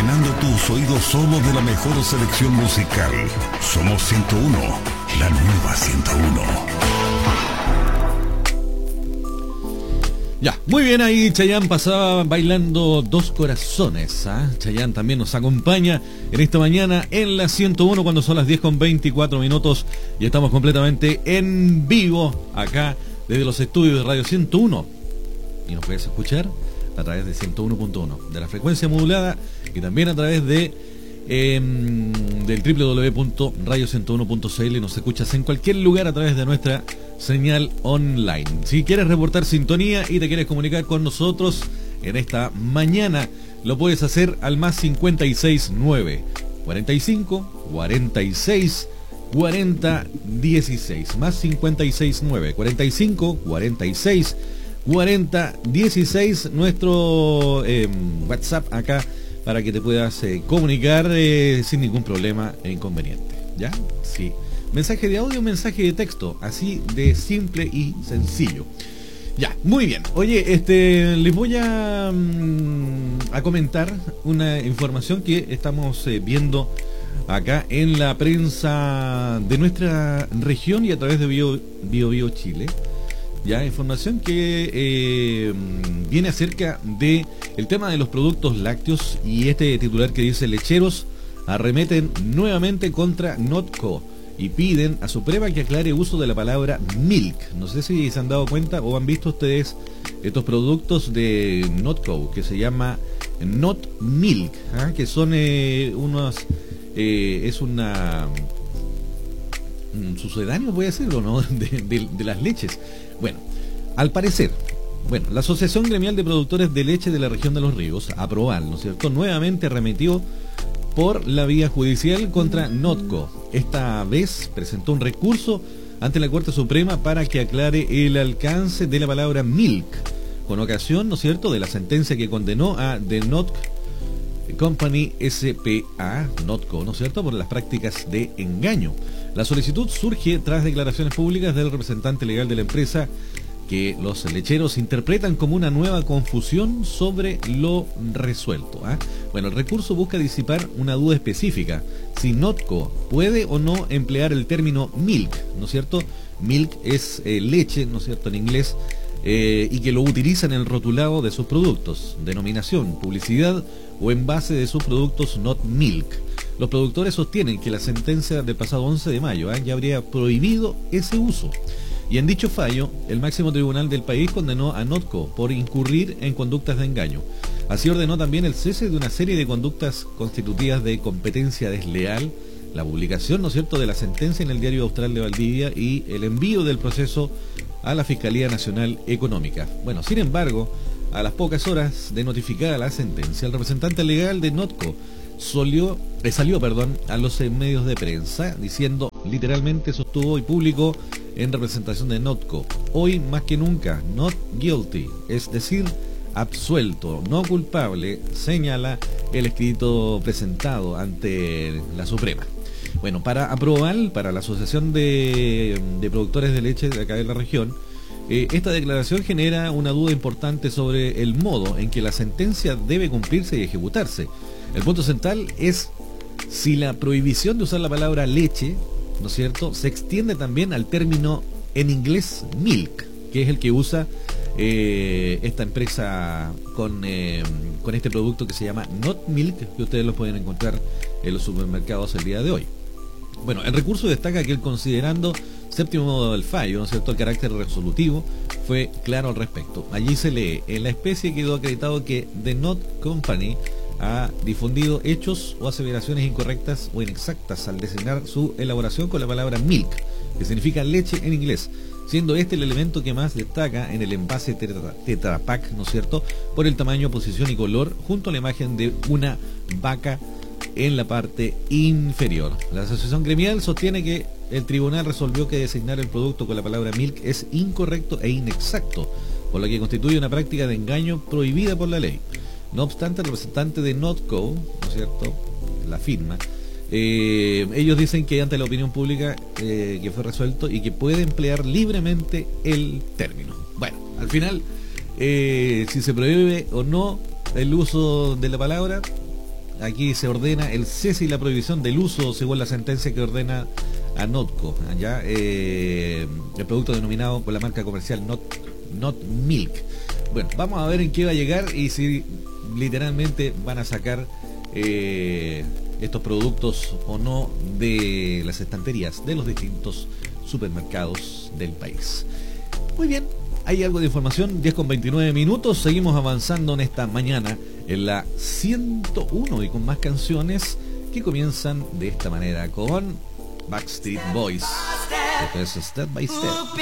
llenando tus oídos solo de la mejor selección musical. Somos 101, la nueva 101. Ya, muy bien, ahí Chayanne pasaba bailando Dos Corazones. Chayanne también nos acompaña en esta mañana en la 101 cuando son las 10:24 y estamos completamente en vivo acá desde los estudios de Radio 101. Y nos puedes escuchar a través de 101.1 de la frecuencia modulada y también a través de del www.radio101.cl. Nos escuchas en cualquier lugar a través de nuestra señal online. Si quieres reportar sintonía y te quieres comunicar con nosotros en esta mañana, lo puedes hacer al más 569 45 46 40 16, más 569 45 46 40 16, nuestro WhatsApp acá para que te puedas comunicar sin ningún problema e inconveniente. ¿Ya? Sí. Mensaje de audio, mensaje de texto, así de simple y sencillo. Ya, muy bien. Oye, les voy a comentar una información que estamos viendo acá en la prensa de nuestra región y a través de Bio Chile. Ya, información que viene acerca de el tema de los productos lácteos y este titular que dice: lecheros arremeten nuevamente contra Notco y piden a Suprema que aclare uso de la palabra milk. No sé si se han dado cuenta o han visto ustedes estos productos de Notco que se llama Not Milk, que son unos es un sucedáneo, voy a decirlo, ¿no? de las leches. Bueno, al parecer, la Asociación Gremial de Productores de Leche de la Región de los Ríos, APROVAL, ¿no es cierto?, nuevamente arremetió por la vía judicial contra Notco. Esta vez presentó un recurso ante la Corte Suprema para que aclare el alcance de la palabra milk, con ocasión, ¿no es cierto?, de la sentencia que condenó a The Not Company S.P.A., Notco, ¿no es cierto?, por las prácticas de engaño. La solicitud surge tras declaraciones públicas del representante legal de la empresa que los lecheros interpretan como una nueva confusión sobre lo resuelto. Bueno, el recurso busca disipar una duda específica: si Notco puede o no emplear el término milk, ¿no es cierto? Milk es leche, ¿no es cierto?, en inglés, y que lo utilizan en el rotulado de sus productos, denominación, publicidad o envase de sus productos Not Milk. Los productores sostienen que la sentencia del pasado 11 de mayo ya habría prohibido ese uso. Y en dicho fallo, el máximo tribunal del país condenó a Notco por incurrir en conductas de engaño. Así ordenó también el cese de una serie de conductas constitutivas de competencia desleal, la publicación, ¿no es cierto?, de la sentencia en el Diario Austral de Valdivia y el envío del proceso a la Fiscalía Nacional Económica. Bueno, sin embargo, a las pocas horas de notificada la sentencia, el representante legal de Notco salió a los medios de prensa diciendo, literalmente sostuvo y publicó en representación de Notco: hoy más que nunca, not guilty, es decir, absuelto, no culpable, señala el escrito presentado ante la Suprema. Bueno, para APROVAL, para la Asociación de Productores de Leche de acá de la región, esta declaración genera una duda importante sobre el modo en que la sentencia debe cumplirse y ejecutarse. El punto central es si la prohibición de usar la palabra leche, ¿no es cierto?, se extiende también al término en inglés milk, que es el que usa esta empresa con este producto que se llama Not Milk, que ustedes lo pueden encontrar en los supermercados el día de hoy. Bueno, el recurso destaca que el considerando séptimo del fallo, ¿no es cierto?, el carácter resolutivo, fue claro al respecto. Allí se lee: en la especie quedó acreditado que The Not Company ha difundido hechos o aseveraciones incorrectas o inexactas al designar su elaboración con la palabra milk, que significa leche en inglés, siendo este el elemento que más destaca en el envase Tetra Pak, ¿no es cierto?, por el tamaño, posición y color, junto a la imagen de una vaca en la parte inferior. La asociación gremial sostiene que el tribunal resolvió que designar el producto con la palabra milk es incorrecto e inexacto, por lo que constituye una práctica de engaño prohibida por la ley. No obstante, el representante de Notco, ¿no es cierto?, la firma, ellos dicen que ante la opinión pública que fue resuelto y que puede emplear libremente el término. Bueno, al final, si se prohíbe o no el uso de la palabra, aquí se ordena el cese y la prohibición del uso, según la sentencia que ordena a Notco, allá el producto denominado con la marca comercial Not Milk. Bueno, vamos a ver en qué va a llegar y si literalmente van a sacar estos productos o no de las estanterías de los distintos supermercados del país. Muy bien, hay algo de información, 10:29. Seguimos avanzando en esta mañana en la 101 y con más canciones que comienzan de esta manera con Backstreet Boys. Esto es Step by Step.